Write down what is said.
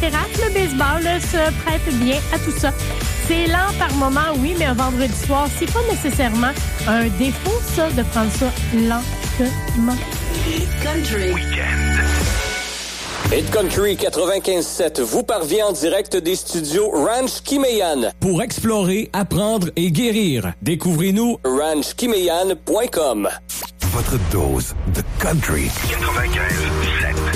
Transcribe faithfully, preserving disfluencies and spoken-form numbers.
terrasse, le baseball là, se prête bien à tout ça. C'est lent par moment, oui, mais un vendredi soir, c'est pas nécessairement un défaut, ça, de prendre ça lentement. Hit Country Weekend. Hit Country quatre-vingt-quinze sept vous parvient en direct des studios Ranch Kimeyan. Pour explorer, apprendre et guérir, découvrez-nous ranch kimeyan point com. Votre dose de country. quatre-vingt-quinze sept.